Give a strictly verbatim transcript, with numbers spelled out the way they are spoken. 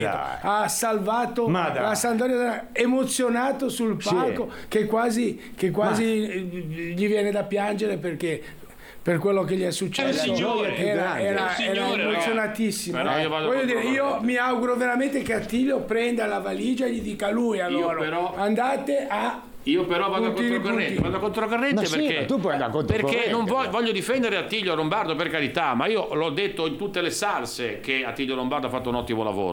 ha salvato Ma dai. la Sampdoria, emozionato sul palco, Sì. che quasi, che quasi gli viene da piangere perché per quello che gli è successo È un signore, era, è un era, signore, era emozionatissimo. però io vado Voglio contro dire, io mi auguro veramente che Attilio prenda la valigia e gli dica a lui a Io loro però- andate a Io però vado Puntini, controcorrente, puntini. vado controcorrente Ma sì, perché, ma tu puoi andare controcorrente, perché non voglio, però. voglio difendere Attilio Lombardo, per carità, ma io l'ho detto in tutte le salse che Attilio Lombardo ha fatto un ottimo lavoro.